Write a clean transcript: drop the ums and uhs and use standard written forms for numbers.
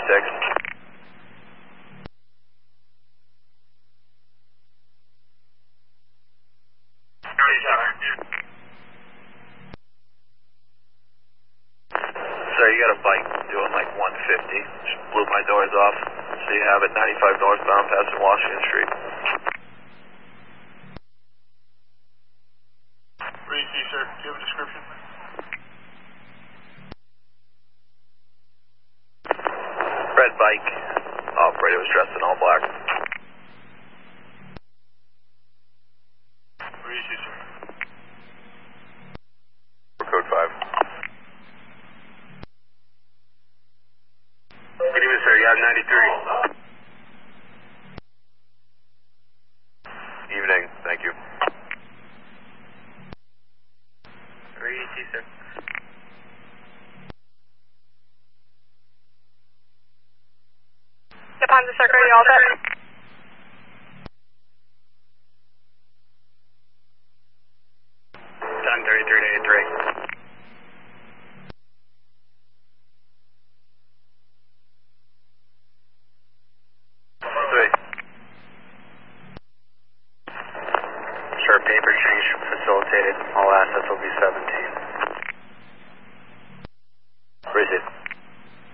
Sir, you got a bike doing like 150. Just blew my doors off. So you have it 95 northbound passing Washington Street. What do you see, sir? Do you have a description? Red bike. Operator was dressed in all black. What do you see, sir? Code 5. Good evening, sir. You have 93. Evening. Thank you. 3ET, sir. Japan to Circle, you all set? 10:33 to 83. Sir, paper change facilitated. All assets will be 17. Where is it?